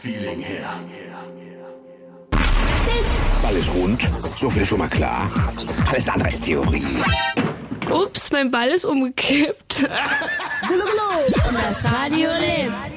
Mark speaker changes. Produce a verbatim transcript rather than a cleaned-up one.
Speaker 1: Feeling her.
Speaker 2: Ball ist rund, so viel ist schon mal klar. Alles andere ist Theorie.
Speaker 3: Ups, mein Ball ist umgekippt.
Speaker 4: Das Radio lebt.